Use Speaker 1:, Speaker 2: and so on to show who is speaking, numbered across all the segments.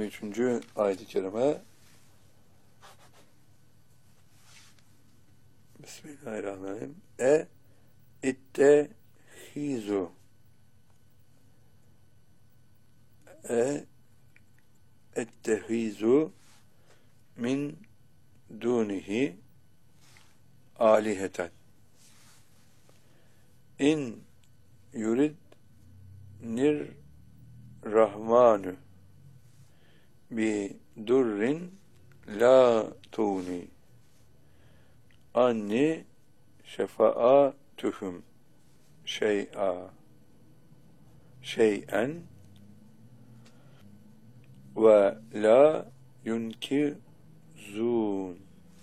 Speaker 1: 23. ayet-i kerime. Bismillahirrahmanirrahim. İttehizu ettehizu min dunihi aliheten in yurid nir rahmanu bi durrin la tuni anni şefaatuhum şey'en ve la yunkizun.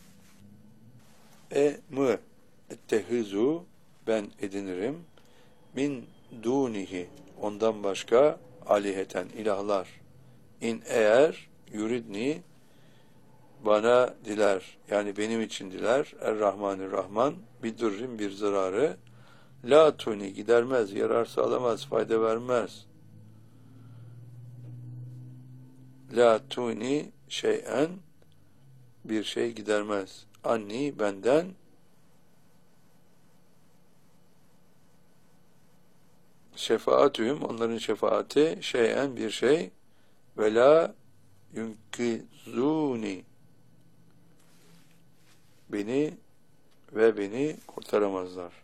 Speaker 1: Mü ettehizu ben edinirim min dunihi ondan başka aliheten ilahlar. İn eğer yuridni bana diler yani benim için diler Er-Rahmanir-Rahman bir durrin bir zararı la tuni gidermez, yarar sağlamaz, fayda vermez. La tuni şey'en bir şey gidermez. Anni benden şefaatühüm onların şefaati şey'en bir şey ve la yunkizuni beni kurtaramazlar.